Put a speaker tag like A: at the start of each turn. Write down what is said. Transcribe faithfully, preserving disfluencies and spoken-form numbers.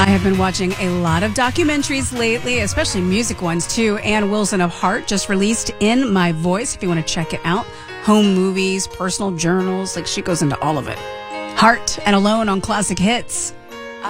A: I have been watching a lot of documentaries lately, especially music ones too. Ann Wilson of Heart just released In My Voice, if you want to check it out. Home movies, personal journals, like she goes into all of it. Heart and Alone on Classic Hits.